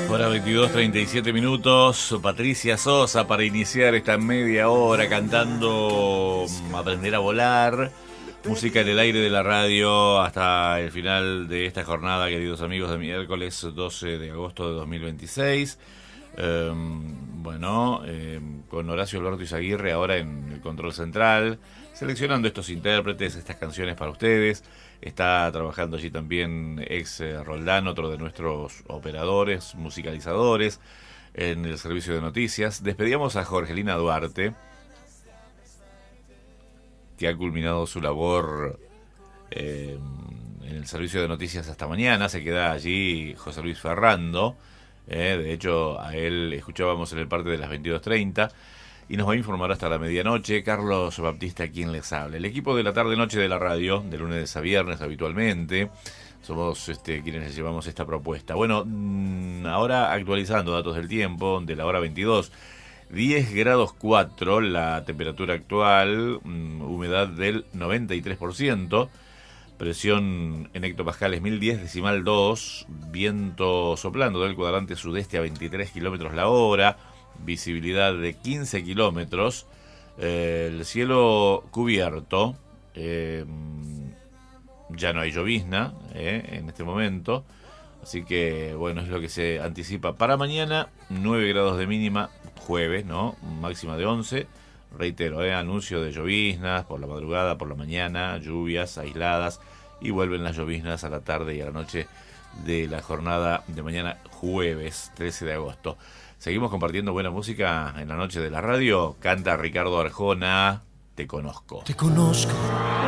Hora 22:37 minutos. Patricia Sosa para iniciar esta media hora cantando Aprender a Volar. Música en el aire de la radio hasta el final de esta jornada, queridos amigos, de miércoles 12 de agosto de 2026. Con Horacio Alberto Izaguirre ahora en el control central, seleccionando estos intérpretes, estas canciones para ustedes. Está trabajando allí también ex Roldán, otro de nuestros operadores, musicalizadores, en el servicio de noticias. Despedíamos a Jorgelina Duarte, que ha culminado su labor en el servicio de noticias hasta mañana. Se queda allí José Luis Ferrando. De hecho, a él escuchábamos en el parte de las 22:30. Y nos va a informar hasta la medianoche Carlos Baptista, quien les habla. El equipo de la tarde-noche de la radio, de lunes a viernes habitualmente, somos quienes les llevamos esta propuesta. Bueno, ahora actualizando datos del tiempo, de la hora 22, 10 grados 4 la temperatura actual, humedad del 93%, presión en hectopascales 1010,2, viento soplando del cuadrante sudeste a 23 kilómetros la hora, visibilidad de 15 kilómetros, el cielo cubierto, ya no hay llovizna en este momento, así que bueno, es lo que se anticipa para mañana. 9 grados de mínima, jueves, ¿no? Máxima de 11, reitero, anuncio de lloviznas por la madrugada, por la mañana, lluvias aisladas, y vuelven las lloviznas a la tarde y a la noche de la jornada de mañana, jueves 13 de agosto. Seguimos compartiendo buena música en la noche de la radio. Canta Ricardo Arjona, Te Conozco. Te conozco